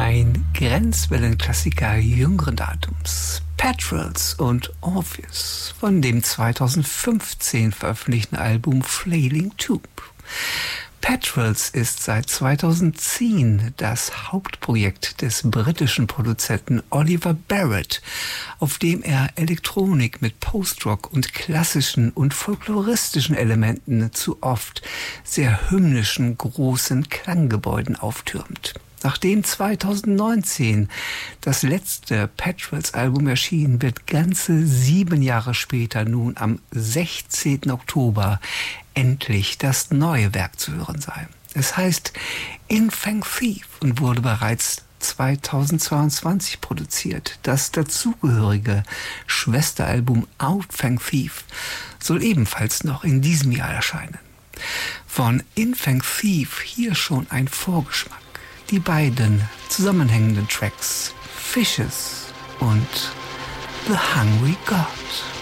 Ein Grenzwellenklassiker jüngeren Datums. Petrels und Orpheus von dem 2015 veröffentlichten Album Flailing Tube. Petrels ist seit 2010 das Hauptprojekt des britischen Produzenten Oliver Barrett, auf dem er Elektronik mit Postrock und klassischen und folkloristischen Elementen zu oft sehr hymnischen großen Klanggebäuden auftürmt. Nachdem 2019 das letzte Petrels-Album erschien, wird ganze 7 Jahre später nun am 16. Oktober endlich das neue Werk zu hören sein. Es heißt Infang Thief und wurde bereits 2022 produziert. Das dazugehörige Schwesteralbum Outfang Thief soll ebenfalls noch in diesem Jahr erscheinen. Von Infang Thief hier schon ein Vorgeschmack. Die beiden zusammenhängenden Tracks Fishes und The Hungry God.